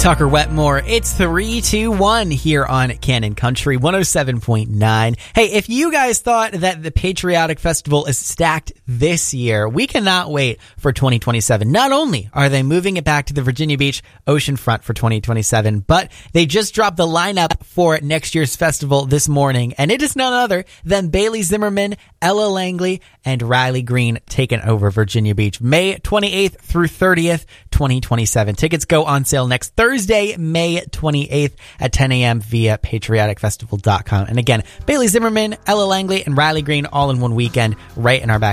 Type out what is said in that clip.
Tucker Wetmore. It's 3-2-1 here on Canon Country 107.9. Hey, if you guys thought that the Patriotic Festival is stacked this year, we cannot wait for 2027. Not only are they moving it back to the Virginia Beach oceanfront for 2027, but they just dropped the lineup for next year's festival this morning, and it is none other than Bailey Zimmerman, Ella Langley, and Riley Green taking over Virginia Beach May 28th through 30th, 2027. Tickets go on sale next Thursday, May 28th at 10 a.m. via patrioticfestival.com. And again, Bailey Zimmerman, Ella Langley, and Riley Green all in one weekend right in our back.